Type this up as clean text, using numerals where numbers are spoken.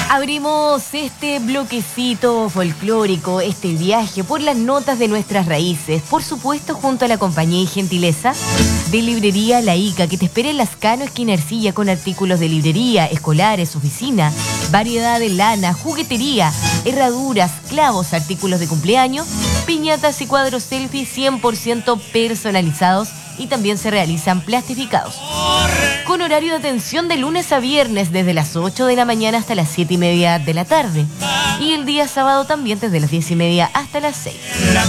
Abrimos este bloquecito folclórico, este viaje por las notas de nuestras raíces, por supuesto junto a la compañía y gentileza de Librería La Ica, que te espera en Lascano, esquina Ercilla, con artículos de librería, escolares, oficina, variedad de lana, juguetería, herraduras, clavos, artículos de cumpleaños, piñatas y cuadros selfie 100% personalizados, y también se realizan plastificados. Con horario de atención de lunes a viernes desde las 8 de la mañana hasta las 7:30 de la tarde. Y el día sábado también desde las 10:30 hasta las 6.